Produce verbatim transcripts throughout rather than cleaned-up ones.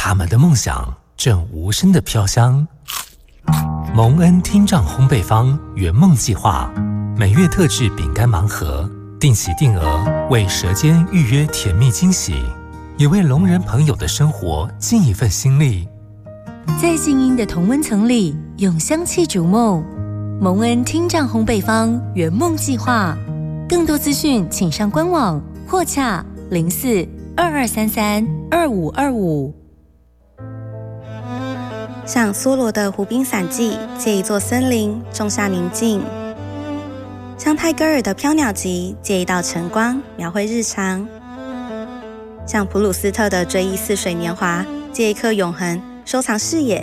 他们的梦想正无声地飘香。蒙恩听障烘焙坊圆梦计划，每月特制饼干盲盒，定期定额为舌尖预约甜蜜惊喜，也为聋人朋友的生活尽一份心力。 在静音的同温层里，用香气逐梦。蒙恩听障烘焙坊圆梦计划，更多资讯请上官网或洽零四二二三三二五二五。 像梭罗的湖滨散记，借一座森林种下宁静；像泰戈尔的飘鸟集，借一道晨光描绘日常；像普鲁斯特的追忆似水年华，借一颗永恒收藏视野。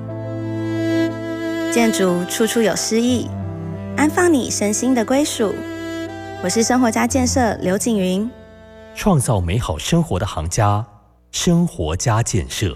建筑处处有诗意，安放你身心的归属。我是生活家建设刘景云， 创造美好生活的行家，生活家建设。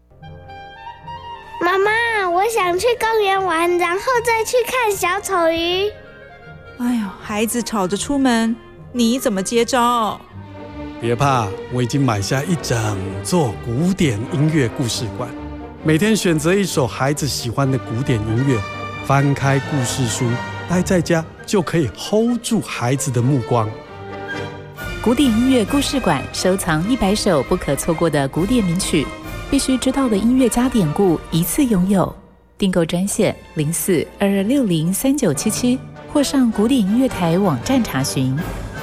妈妈，我想去公园玩，然后再去看小丑鱼。 哎呦，孩子吵着出门，你怎么接招？ 别怕，我已经买下一整座古典音乐故事馆，每天选择一首孩子喜欢的古典音乐，翻开故事书，待在家就可以 hold 住孩子的目光。 古典音乐故事馆收藏一百首不可错过的古典名曲，必须知道的音乐家典故一次拥有。订购专线零四二二六零三九七七，或上古典音乐台网站查询。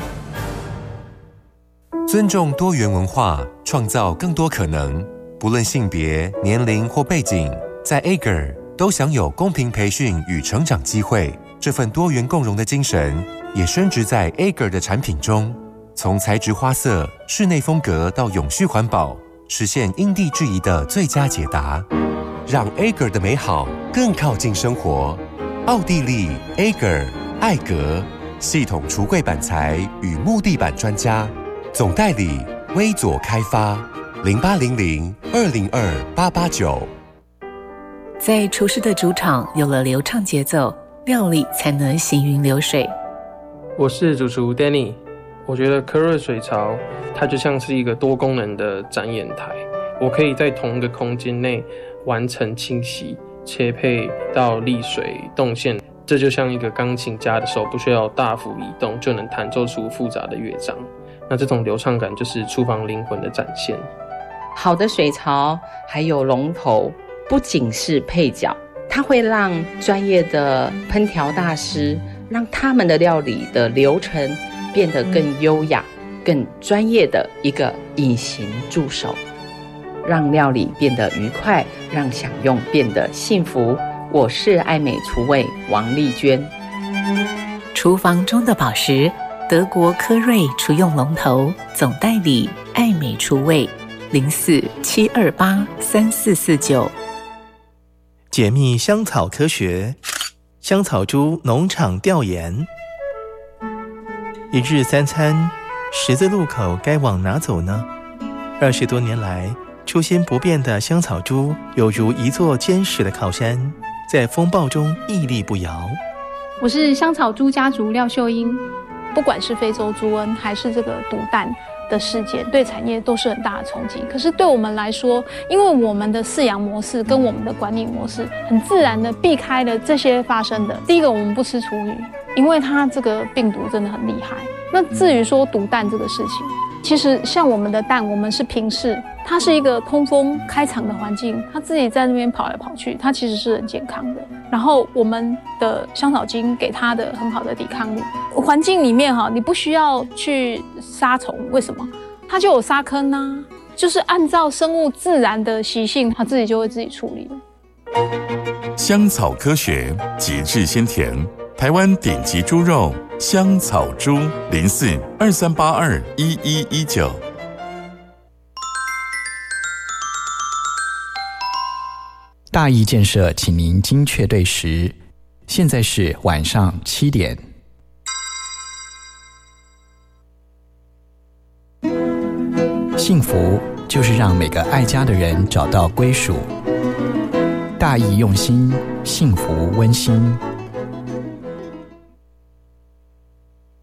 尊重多元文化，创造更多可能。不论性别、年龄或背景，在 A G E R 都享有公平培训与成长机会。这份多元共融的精神，也深植在 A G E R 的产品中。从材质花色、室内风格到永续环保，实现因地制宜的最佳解答，让 A G E R 的美好更靠近生活。奥地利 A G E R 艾格系统橱柜板材与木地板专家，总代理微左开发零八零零二零二八八九。 在厨师的主场有了流畅节奏，料理才能行云流水。 我是主厨 Danny。我觉得科瑞水槽它就像是一个多功能的展演台，我可以在同一个空间内完成清洗、切配到沥水、动线，这就像一个钢琴家的手不需要大幅移动就能弹奏出复杂的乐章。那这种流畅感就是厨房灵魂的展现。 好的水槽还有龙头不仅是配角，它会让专业的烹调大师让他们的料理的流程变得更优雅、更专业的一个隐形助手，让料理变得愉快，让享用变得幸福。我是爱美厨卫王丽娟。 厨房中的宝石，德国科瑞厨用龙头总代理爱美厨卫零四七二八三四四九。 解密香草科学，香草猪农场调研。一日三餐，十字路口该往哪走呢？二十多年来，初心不变的香草猪有如一座坚实的靠山，在风暴中屹立不摇。 我是香草猪家族廖秀英。不管是非洲猪瘟还是这个毒蛋的事件，对产业都是很大的冲击。可是对我们来说，因为我们的饲养模式跟我们的管理模式，很自然的避开了这些发生的。第一个，我们不吃厨余，因为它这个病毒真的很厉害。那至于说毒蛋这个事情，其实像我们的蛋，我们是平视，它是一个通风开场的环境，它自己在那边跑来跑去，它其实是很健康的。然后我们的香草精给它的很好的抵抗力，环境里面哈，你不需要去杀虫，为什么？它就有沙坑啊，就是按照生物自然的习性，它自己就会自己处理了。 香草科学，极致鲜甜，台湾顶级猪肉香草猪零四二三八二一一一九。 大义建设，请您精确对时，现在是晚上七点。幸福就是让每个爱家的人找到归属。大义用心，幸福温馨。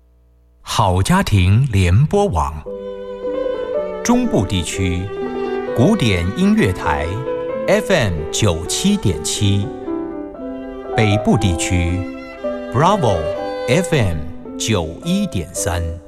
好家庭联播网，中部地区古典音乐台 F M 九七点七，北部地区 Bravo F M 九一点三。